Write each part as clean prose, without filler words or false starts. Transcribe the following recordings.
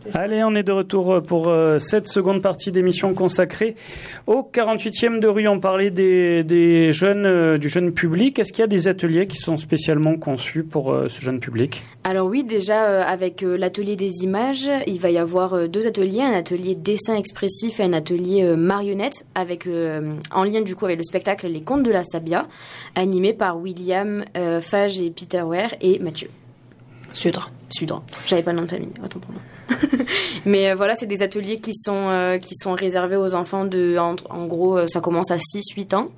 Allez, on est de retour pour cette seconde partie d'émission consacrée au 48e de rue. On parlait des jeunes, du jeune public. Est-ce qu'il y a des ateliers qui sont spécialement conçus pour ce jeune public ? Alors oui, déjà avec l'atelier des images, il va y avoir 2 ateliers, un atelier dessin expressif et un atelier marionnette, avec en lien du coup avec le spectacle Les Contes de la Sabia, animé par William Fage et Peter Ware et Mathieu Sudre. J'avais pas le nom de famille, autant pour moi. Mais voilà, c'est des ateliers qui sont réservés aux enfants en gros, ça commence à 6-8 ans.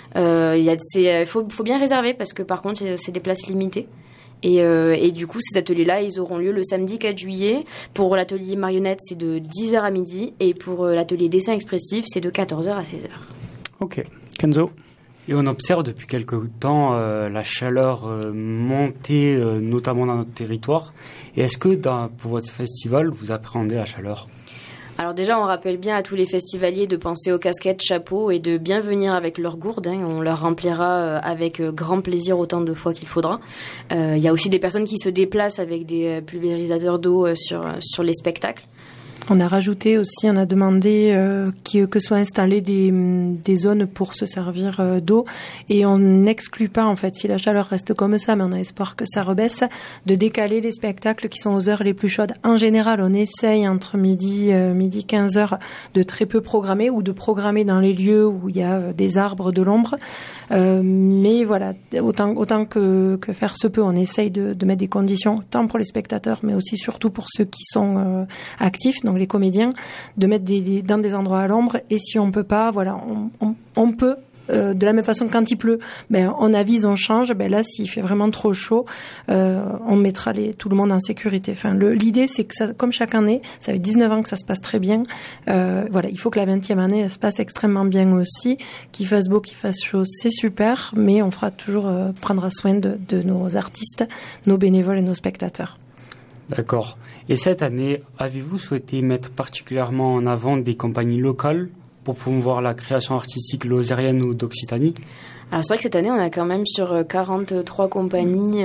Faut bien réserver parce que par contre, c'est des places limitées. Et du coup, ces ateliers-là, ils auront lieu le samedi 4 juillet. Pour l'atelier marionnette, c'est de 10h à midi. Et pour l'atelier dessin expressif, c'est de 14h à 16h. Ok. Kenzo ? Et on observe depuis quelque temps la chaleur monter, notamment dans notre territoire. Et est-ce que pour votre festival, vous appréhendez la chaleur ? Alors déjà, on rappelle bien à tous les festivaliers de penser aux casquettes, chapeaux et de bien venir avec leur gourde. On leur remplira avec grand plaisir autant de fois qu'il faudra. Il y a aussi des personnes qui se déplacent avec des pulvérisateurs d'eau sur les spectacles. On a rajouté aussi, on a demandé que soient installées des zones pour se servir d'eau, et on n'exclut pas, en fait, si la chaleur reste comme ça, mais on a espoir que ça rebaisse, de décaler les spectacles qui sont aux heures les plus chaudes. En général, on essaye entre midi 15h de très peu programmer, ou de programmer dans les lieux où il y a des arbres, de l'ombre. Mais voilà, autant que faire se peut, on essaye de mettre des conditions, tant pour les spectateurs, mais aussi surtout pour ceux qui sont actifs, donc les comédiens, de mettre dans des endroits à l'ombre. Et si on peut pas, voilà, on peut, de la même façon quand il pleut, on avise, on change. Là, s'il fait vraiment trop chaud, on mettra tout le monde en sécurité. Enfin, l'idée, c'est que ça, comme chaque année, ça fait 19 ans que ça se passe très bien. Voilà, il faut que la 20e année, elle se passe extrêmement bien aussi. Qu'il fasse beau, qu'il fasse chaud, c'est super, mais on fera toujours, prendra soin de nos artistes, nos bénévoles et nos spectateurs. D'accord. Et cette année, avez-vous souhaité mettre particulièrement en avant des compagnies locales pour promouvoir la création artistique lozérienne ou d'Occitanie ? Alors c'est vrai que cette année, on a quand même sur 43 compagnies,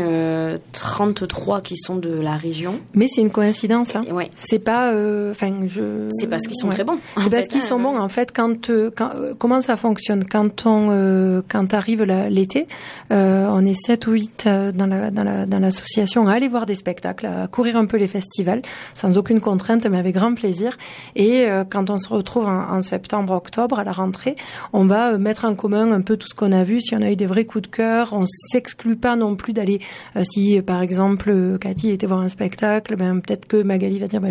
33 qui sont de la région. Mais c'est une coïncidence, hein. Ouais. C'est pas, c'est parce qu'ils sont très bons. C'est parce qu'ils sont bons. En fait, comment ça fonctionne ? Quand arrive l'été, on est 7 ou 8 dans l'association à aller voir des spectacles, à courir un peu les festivals, sans aucune contrainte, mais avec grand plaisir. Et quand on se retrouve en septembre, octobre, à la rentrée, on va mettre en commun un peu tout ce qu'on a vu. Si on a eu des vrais coups de cœur, on s'exclut pas non plus d'aller, si par exemple Cathy était voir un spectacle, peut-être que Magali va dire